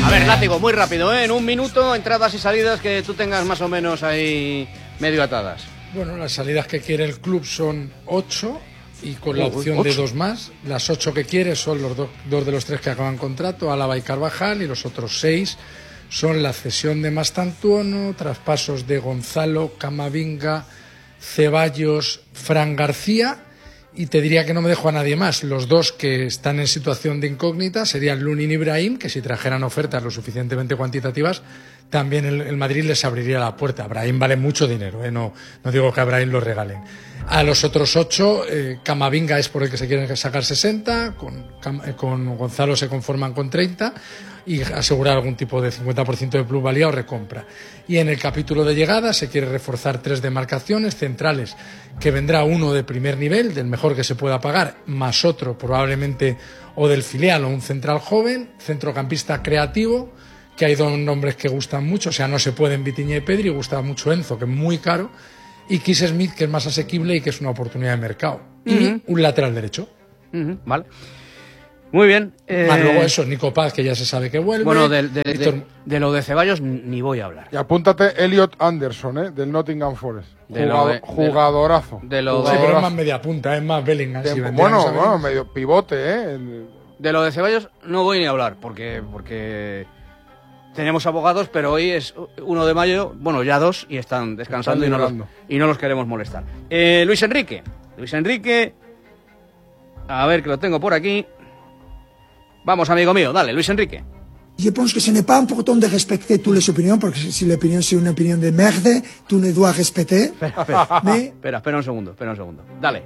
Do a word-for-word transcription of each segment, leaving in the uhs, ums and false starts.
A ver, Látigo, muy rápido, ¿eh? En un minuto, entradas y salidas que tú tengas más o menos ahí medio atadas. Bueno, las salidas que quiere el club son ocho y con la opción ¿ocho? de dos más. Las ocho que quiere son los do, dos de los tres que acaban contrato, Álava y Carvajal, y los otros seis son la cesión de Mastantuono, traspasos de Gonzalo, Camavinga, Ceballos, Fran García, y te diría que no me dejo a nadie más. Los dos que están en situación de incógnita serían Lunin y Brahim, que si trajeran ofertas lo suficientemente cuantitativas, también el, el Madrid les abriría la puerta. Brahim vale mucho dinero, ¿eh? no, no digo que a Brahim lo regalen. A los otros ocho, eh, Camavinga es por el que se quieren sacar sesenta, con, con Gonzalo se conforman con treinta, y asegurar algún tipo de cincuenta por ciento de plusvalía o recompra. Y en el capítulo de llegada se quiere reforzar tres demarcaciones centrales, que vendrá uno de primer nivel, del mejor que se pueda pagar, más otro probablemente o del filial o un central joven, centrocampista creativo, que hay dos nombres que gustan mucho, o sea, no se pueden Vitinha y Pedri, gusta mucho Enzo, que es muy caro, y Kiss Smith, que es más asequible y que es una oportunidad de mercado. Uh-huh. Y un lateral derecho. Uh-huh. Vale. Muy bien. Eh... Más luego eso, Nico Paz, que ya se sabe que vuelve. Bueno, de, de, Víctor... de, de lo de Ceballos ni voy a hablar. Y apúntate Elliot Anderson, ¿eh? Del Nottingham Forest. De Jugado, de, jugadorazo. De lo sí, de... pero es más media punta, es más Bellingham. De, si bueno, bueno, medio pivote, ¿eh? El... De lo de Ceballos no voy ni a hablar, porque... porque... tenemos abogados, pero hoy es uno de mayo, bueno, ya dos, y están descansando están y, no los, y no los queremos molestar. Eh, Luis Enrique. Luis Enrique. A ver, que lo tengo por aquí. Vamos, amigo mío, dale, Luis Enrique. Je pense que ce n'est pas important de respecter toutes les opinions, parce que si l'opinion c'est une opinion de merde, tu ne dois respecter. Espera, espera. Mais... espera, espera un segundo, espera un segundo. Dale.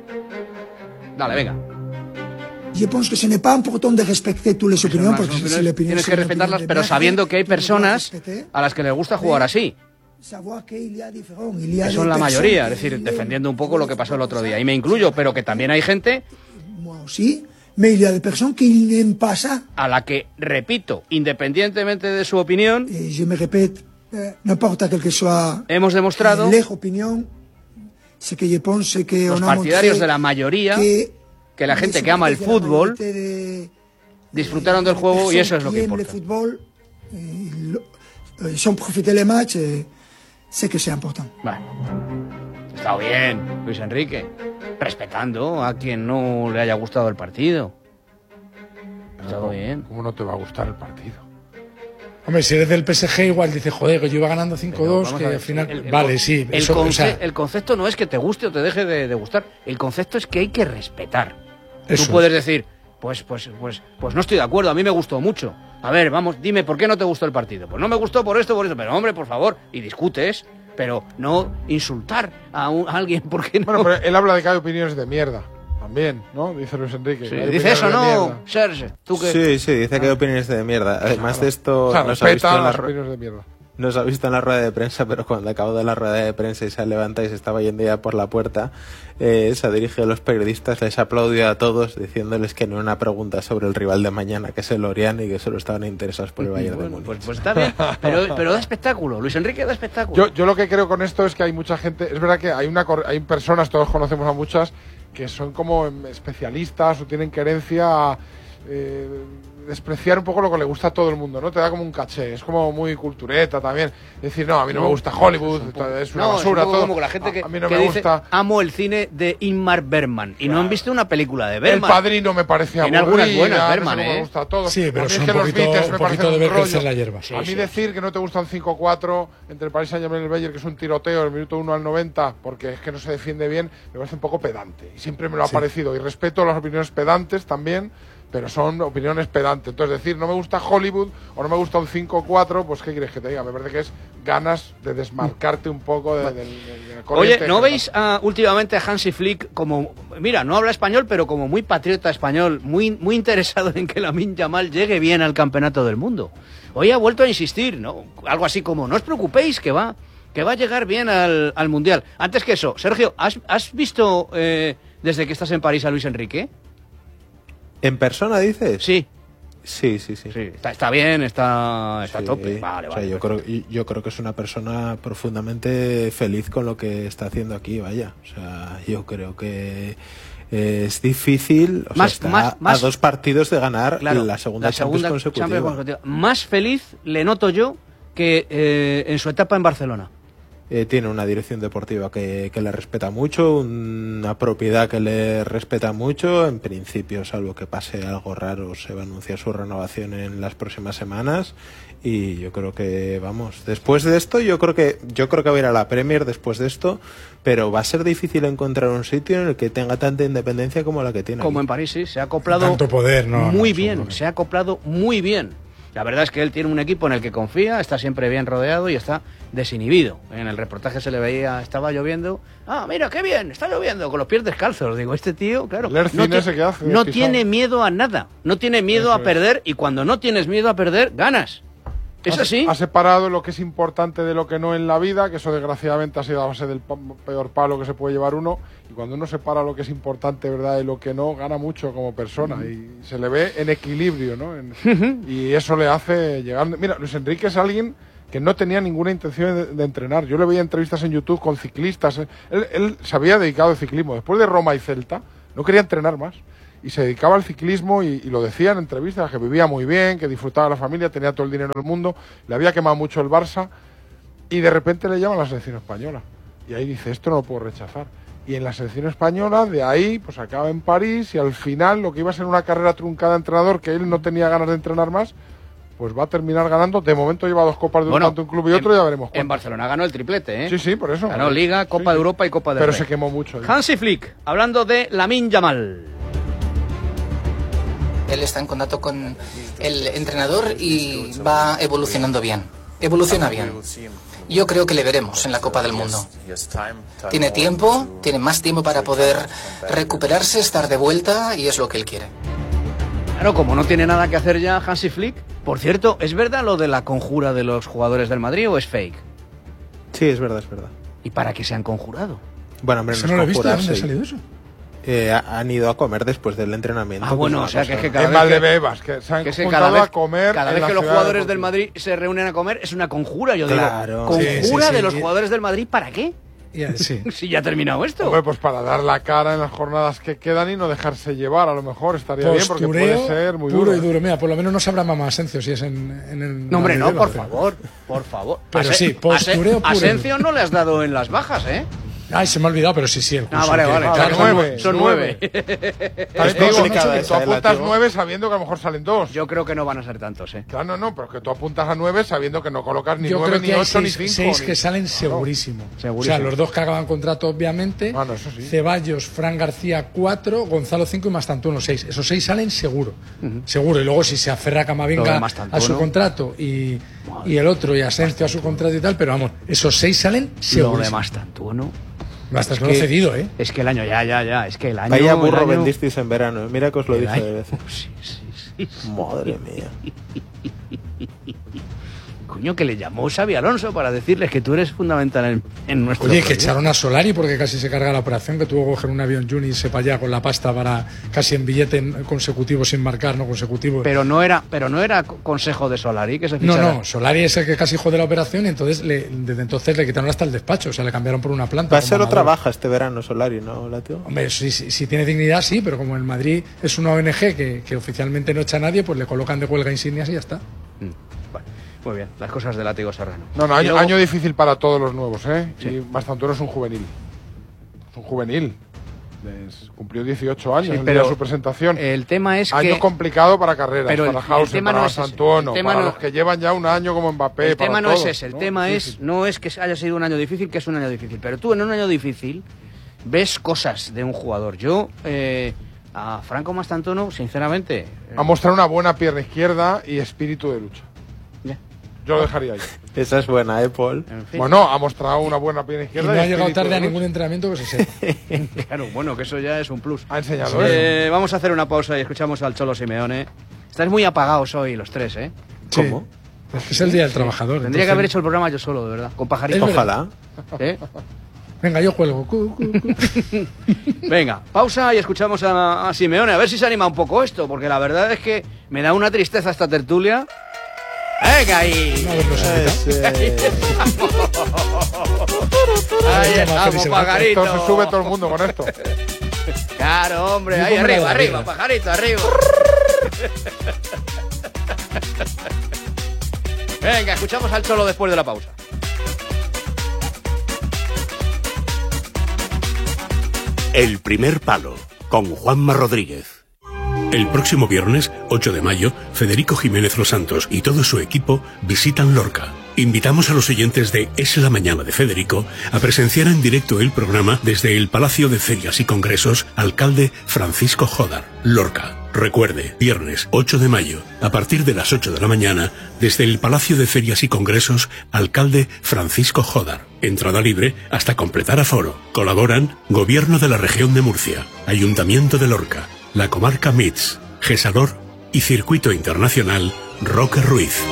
Dale, venga. Je pense que ce n'est pas important de respecter toutes les opinions, porque si l'opinion tienes que respetarlas, pero sabiendo que hay personas a las que les gusta jugar así. Que son la mayoría, es decir, defendiendo un poco lo que pasó el otro día. Y me incluyo, pero que también hay gente a la que, repito, independientemente de su opinión, hemos demostrado los partidarios de la mayoría que la gente que ama el fútbol disfrutaron del juego y eso es lo que importa. Son profité les matchs, sé que sea importante. Vale. Está bien, Luis Enrique, respetando a quien no le haya gustado el partido. Está no, bien. ¿Cómo no te va a gustar el partido? Hombre, si eres del P S G igual dices, joder, que yo iba ganando cinco dos, que al final... El, el, vale, sí. El, eso, conce o sea... el concepto no es que te guste o te deje de, de gustar. El concepto es que hay que respetar. Eso Tú puedes es. decir, pues, pues, pues, pues no estoy de acuerdo, a mí me gustó mucho. A ver, vamos, dime, ¿por qué no te gustó el partido? Pues no me gustó por esto, por esto. Pero, hombre, por favor, y discutes, pero no insultar a, un, a alguien porque no... Bueno, pero él habla de que hay opiniones de mierda. También, ¿no? Dice Luis Enrique. Sí, dice eso, ¿no, Serge? ¿Tú qué? Sí, sí, dice que hay opiniones de mierda. Además de esto, o sea, nos, ha visto en las la opiniones de mierda. nos ha visto en la rueda de prensa, pero cuando acabó de la rueda de prensa y se levanta y se estaba yendo ya por la puerta, eh, se dirige a los periodistas, les aplaudió a todos diciéndoles que no era una pregunta sobre el rival de mañana, que es el Lorient, y que solo estaban interesados por el Bayern bueno, de Múnich. Pues, pues está bien, pero, pero da espectáculo. Luis Enrique da espectáculo. Yo, yo lo que creo con esto es que hay mucha gente, es verdad que hay una hay personas, todos conocemos a muchas, que son como especialistas o tienen querencia a eh, despreciar un poco lo que le gusta a todo el mundo, ¿no? Te da como un caché, es como muy cultureta también. Decir, no, a mí no, no me gusta Hollywood, es, un poco, es una no, basura, es un poco todo. Como la gente que, a, a mí no que me dice, gusta. Amo el cine de Ingmar Bergman y claro. No han visto una película de Bergman. El Padrino me parece aburrida. En algunas buenas Bergman, no ¿eh? me gusta todo. Sí, pero a mí es es que un los poquito, Beatles un me poquito de un ver rollo. crecer la hierba. Sí, a mí sí, decir sí. que no te gustan cinco cuatro entre el Paris Saint-Germain y el Bayern, que es un tiroteo del minuto uno al noventa, porque es que no se defiende bien, me parece un poco pedante. Y siempre me lo ha sí. parecido. Y respeto las opiniones pedantes también, pero son opiniones pedantes. Entonces, decir, no me gusta Hollywood o no me gusta un cinco cuatro, pues ¿qué quieres que te diga? Me parece que es ganas de desmarcarte un poco de, de, de, de la corriente. Oye, ¿no veis uh, últimamente a Hansi Flick como, mira, no habla español, pero como muy patriota español, muy, muy interesado en que Lamine Yamal llegue bien al campeonato del mundo? Hoy ha vuelto a insistir, ¿no? Algo así como, no os preocupéis, que va, que va a llegar bien al, al Mundial. Antes que eso, Sergio, ¿has, has visto eh, desde que estás en París a Luis Enrique? ¿En persona dices? Sí. Sí, sí, sí. sí está, está bien, está, está sí, tope. Vale, o vale. Sea, yo, creo, yo creo que es una persona profundamente feliz con lo que está haciendo aquí, vaya. O sea, yo creo que Eh, es difícil, o Más- sea, está más- a- más- a dos partidos de ganar Claro, la segunda, la Champions segunda consecutiva. Champions consecutiva. Más feliz le noto yo que eh, en su etapa en Barcelona. Eh, tiene una dirección deportiva que, que le respeta mucho, una propiedad que le respeta mucho. En principio, salvo que pase algo raro, se va a anunciar su renovación en las próximas semanas. Y yo creo que, vamos, después de esto, yo creo que yo creo que va a ir a la Premier después de esto, pero va a ser difícil encontrar un sitio en el que tenga tanta independencia como la que tiene. Como aquí. en París, sí, se ha acoplado Tanto poder, no, muy no, bien, seguro. se ha acoplado muy bien. La verdad es que él tiene un equipo en el que confía, está siempre bien rodeado y está desinhibido. En el reportaje se le veía, estaba lloviendo. Ah, mira, qué bien, está lloviendo, con los pies descalzos. Digo, este tío, claro, El Ercin no, ese que hace, no pisado. tiene miedo a nada, no tiene miedo Eso a es. perder y cuando no tienes miedo a perder, ganas. ¿Es Ha- así? Ha separado lo que es importante de lo que no en la vida, que eso desgraciadamente ha sido a base del pa- peor palo que se puede llevar uno. Y cuando uno separa lo que es importante, ¿verdad?, de lo que no, gana mucho como persona. Y se le ve en equilibrio, ¿no? En- y eso le hace llegar. Mira, Luis Enrique es alguien que no tenía ninguna intención de, de entrenar. Yo le veía entrevistas en YouTube con ciclistas. Él, él se había dedicado al ciclismo. Después de Roma y Celta, no quería entrenar más. Y se dedicaba al ciclismo y, y lo decía en entrevistas, que vivía muy bien, que disfrutaba de la familia, tenía todo el dinero del mundo, le había quemado mucho el Barça y de repente le llaman a la selección española. Y ahí dice, esto no lo puedo rechazar. Y en la selección española, de ahí, pues acaba en París y al final lo que iba a ser una carrera truncada de entrenador, que él no tenía ganas de entrenar más, pues va a terminar ganando. De momento lleva dos copas de Bueno, tanto un club y otro, en- ya veremos En cuánto. Barcelona ganó el triplete, ¿eh? Sí, sí, por eso. Ganó Liga, Copa Sí, de sí. Europa y Copa del Pero Rey. se quemó mucho. ahí. Hansi Flick, hablando de Lamine Yamal. Él está en contacto con el entrenador y va evolucionando bien. Evoluciona bien. Yo creo que le veremos en la Copa del Mundo. Tiene tiempo, tiene más tiempo para poder recuperarse, estar de vuelta y es lo que él quiere. Claro, como no tiene nada que hacer ya Hansi Flick. Por cierto, ¿es verdad lo de la conjura de los jugadores del Madrid o es fake? Sí, es verdad, es verdad. ¿Y para qué se han conjurado? Bueno, hombre, Eso no no lo he es visto, ¿de dónde ha conjurarse. salido eso? Eh, ha- han ido a comer después del entrenamiento. Ah, bueno, pues o sea una que es que cosa- cada En vez que, Valdebebas, que se han que es que juntado cada vez, a comer. cada en vez la que los ciudad jugadores del deportiva. Madrid se reúnen a comer es una conjura. Yo Claro. digo, Sí, ¿conjura sí, sí. de los jugadores del Madrid para qué? Ya, sí. Si ya ha terminado esto. Hombre, pues para dar la cara en las jornadas que quedan y no dejarse llevar, a lo mejor estaría bien, porque puede Postureo ser muy puro duro. y duro. Mira, por lo menos no sabrá Mamá Asencio si es en, en el... No, hombre, no, Valdebebas, por pero- favor, por favor. Pero Ase- sí, postureo Ase- puro y Asencio no le has dado en las bajas, ¿eh? Ay, se me ha olvidado, pero sí, sí. El Ah, curso vale, que- vale. Ah, claro, son son nueve, son nueve. nueve. También te Es digo, complicada que esa, tú eh, apuntas látigo. nueve sabiendo que a lo mejor salen dos. Yo creo que no van a ser tantos, ¿eh? Claro, no, no, pero que tú apuntas a nueve sabiendo que no colocas ni Yo nueve, creo ni que hay ocho, ni seis, cinco. seis ni- que salen Claro. segurísimo. Segurísimo. O sea, los dos que acaban contrato, obviamente. Ah, no, eso sí. Ceballos, Fran García, cuatro, Gonzalo, cinco y Mastantuono, seis. Esos seis salen seguro. Seguro. Y luego si se aferra Lo Camavinga de Mastantuono. a su contrato y, y el otro y Asencio a su contrato y tal, pero vamos, esos seis salen Lo seguro. de Mastantuono. Mastantuono cedido, ¿eh? Es que el año, ya, ya, ya. Es que el año. Vaya el burro año- vendisteis en verano. Mira que os lo el dije año- de veces. Sí, sí, sí, sí. Madre mía. Coño, que le llamó Xavi Alonso para decirles que tú eres fundamental en, en nuestro Oye, que proyecto. echaron a Solari porque casi se carga la operación, que tuvo que coger un avión Juni y irse para allá con la pasta para casi en billete consecutivo sin marcar, no consecutivo. Pero no era, pero no era consejo de Solari que se No, fichara. no, Solari es el que casi jode la operación y entonces le- desde entonces le quitaron hasta el despacho, o sea, le cambiaron por una planta. Va a como ser otra Amador. baja este verano, Solari, ¿no, Latio? Hombre, si, si, si tiene dignidad, sí, pero como el Madrid es una O N G que, que oficialmente no echa a nadie, pues le colocan de huelga insignias y ya está. Mm, vale. Muy bien, las cosas de Látigo Serrano. No, no, Y año, luego- año difícil para todos los nuevos, ¿eh? Sí. Y Mastantuono es un juvenil. Es un juvenil. Les cumplió dieciocho años Sí, el pero día de su presentación. El tema es Año que complicado para carreras, Pero el- para el Hauser, tema para no es ese. Mastantuono, El tema para no- los que llevan ya un año como Mbappé. el tema para no todos, es ese, el ¿no? tema Sí, es sí. no es que haya sido un año difícil, que es un año difícil, pero tú en un año difícil ves cosas de un jugador. Yo eh, a Franco Mastantuono, sinceramente, eh, Ha mostrado una buena pierna izquierda y espíritu de lucha. ya, Yo lo dejaría ahí. Esa es buena, ¿eh, Paul? en fin. Bueno, ha mostrado una buena pierna Y izquierda. no ha y llegado espíritu tarde de a lucha. ningún entrenamiento que se sepa. Claro, bueno, que eso ya es un plus. Ha enseñado Eh, vamos a hacer una pausa y escuchamos al Cholo Simeone. Estáis muy apagados hoy los tres, ¿eh? ¿Cómo? Sí. Es que es el día del trabajador. Tendría entonces- que haber hecho el programa yo solo, de verdad, con pajaritos. Es verdad. Ojalá. ¿Eh? Venga, yo cuelgo. Cu, cu, cu. Venga, pausa y escuchamos a, a Simeone, a ver si se anima un poco esto, porque la verdad es que me da una tristeza esta tertulia. ¡Venga ahí! Una vez lo sé. Ese- Ahí Venga, estamos, Feliz, pajarito. Entonces sube todo el mundo con esto. Claro, hombre, Yo ahí como la arriba, de arriba, arriba. pajarito, arriba. Venga, escuchamos al Cholo después de la pausa. El primer palo, con Juanma Rodríguez. El próximo viernes, ocho de mayo, Federico Jiménez Los Santos y todo su equipo visitan Lorca. Invitamos a los oyentes de Es la Mañana de Federico a presenciar en directo el programa desde el Palacio de Ferias y Congresos Alcalde Francisco Jódar, Lorca. Recuerde, viernes ocho de mayo, a partir de las ocho de la mañana, desde el Palacio de Ferias y Congresos Alcalde Francisco Jódar. Entrada libre hasta completar aforo. Colaboran Gobierno de la Región de Murcia, Ayuntamiento de Lorca, la Comarca M I T S, Gesador y Circuito Internacional Roque Ruiz.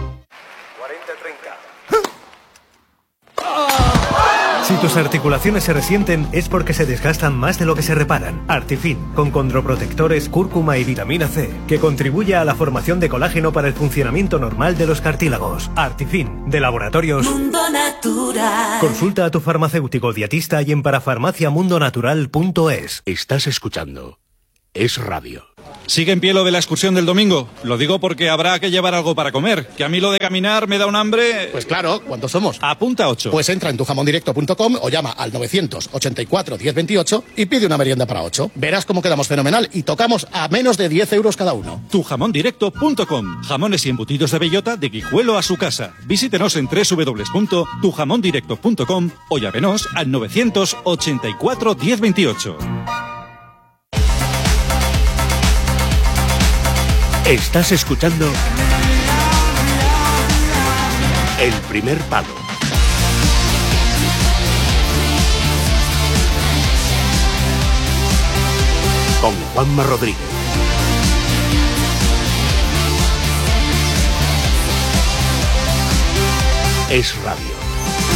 Si tus articulaciones se resienten es porque se desgastan más de lo que se reparan. Artifin, con condroprotectores, cúrcuma y vitamina C, que contribuye a la formación de colágeno para el funcionamiento normal de los cartílagos. Artifin, de Laboratorios Mundo Natural. Consulta a tu farmacéutico dietista y en parafarmaciamundonatural punto es. Estás escuchando Es Radio. ¿Sigue en pie lo de la excursión del domingo? Lo digo porque habrá que llevar algo para comer, que a mí lo de caminar me da un hambre... Pues claro, ¿cuántos somos? Apunta ocho. Pues entra en tu jamón directo punto com o llama al novecientos ochenta y cuatro diez veintiocho y pide una merienda para ocho. Verás cómo quedamos fenomenal y tocamos a menos de diez euros cada uno. tu jamón directo punto com. Jamones y embutidos de bellota de Guijuelo a su casa. Visítenos en doble u doble u doble u punto tu jamón directo punto com o llámenos al novecientos ochenta y cuatro diez veintiocho. Estás escuchando El primer palo. Con Juanma Rodríguez. Es Radio.